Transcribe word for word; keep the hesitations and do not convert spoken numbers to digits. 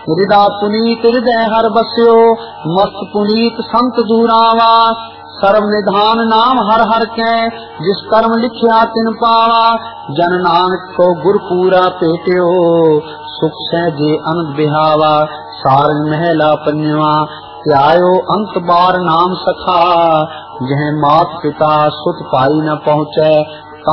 हृदा पुनीत हृदय हर बस्यो, मस्त पुनीत संत दूरावा। सर्व निधान नाम हर हर के, जिस कर्म लिखिया तिन पावा। जन नानक को गुर पूरा पेट्यो, सुख सहजे अनंत बिहावा। सारंग महला पंजवा, त्यायो अंत बार नाम सखा। जह मात पिता सुत पाई न पहुँचे,